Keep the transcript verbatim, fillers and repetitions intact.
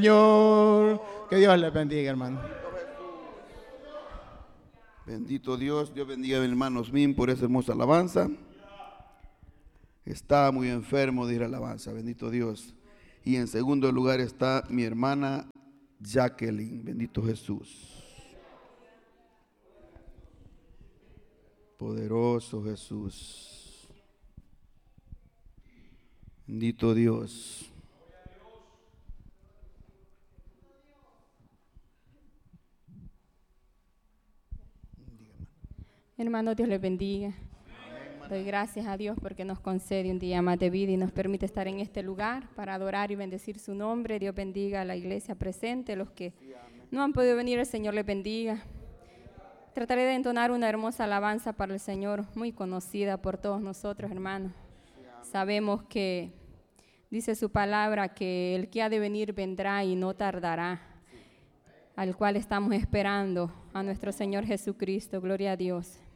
Señor. Que Dios les bendiga, hermano. Bendito Dios, Dios bendiga a mi hermano Osmin por esa hermosa alabanza. Está muy enfermo de ir a alabanza, bendito Dios. Y en segundo lugar está mi hermana Jacqueline, bendito Jesús. Poderoso Jesús. Bendito Dios. Hermano, Dios les bendiga. Doy gracias a Dios porque nos concede un día más de vida y nos permite estar en este lugar para adorar y bendecir su nombre. Dios bendiga a la iglesia presente, los que no han podido venir, el Señor les bendiga. Trataré de entonar una hermosa alabanza para el Señor, muy conocida por todos nosotros, hermanos. Sabemos que dice su palabra que el que ha de venir vendrá y no tardará, al cual estamos esperando, a nuestro Señor Jesucristo. Gloria a Dios.